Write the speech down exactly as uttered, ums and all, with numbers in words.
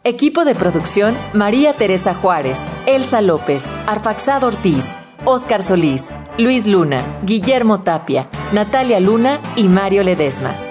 Equipo de producción: María Teresa Juárez, Elsa López, Arfaxado Ortiz, Óscar Solís, Luis Luna, Guillermo Tapia, Natalia Luna y Mario Ledesma.